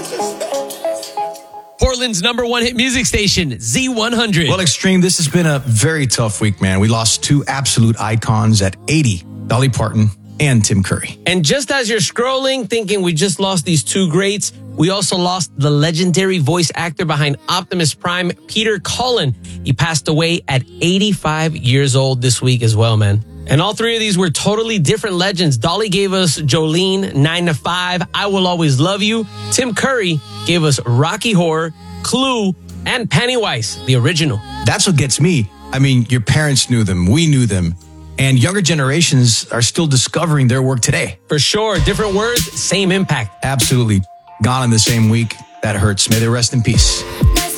Portland's number one hit music station, Z100. Well, Extreme, this has been a very tough week, man. We lost two absolute icons at 80, Dolly Parton and Tim Curry. And just as you're scrolling, thinking we just lost these two greats, we also lost the legendary voice actor behind Optimus Prime, Peter Cullen. He passed away at 85 years old this week as well, man. And all three of these were totally different legends. Dolly gave us Jolene, 9 to 5, I Will Always Love You. Tim Curry gave us Rocky Horror, Clue, and Pennywise, the original. That's what gets me. I mean, your parents knew them, we knew them, and younger generations are still discovering their work today. For sure, different words, same impact. Absolutely. Gone in the same week. That hurts. May they rest in peace.